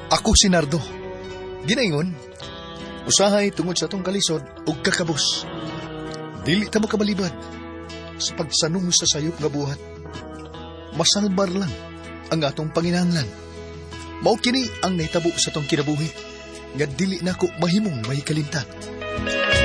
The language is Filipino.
Ako si Nardo. Ginaingon, usahay tungod sa tong kalisod ug kakabos. Dili ta makabalibad sa pagsanong sa sayop nga buhat. Masalbar lang ang atong panginahanglan. Mao kini ang nahitabo sa tong kinabuhi nga dili nako mahimong mahikalimtan.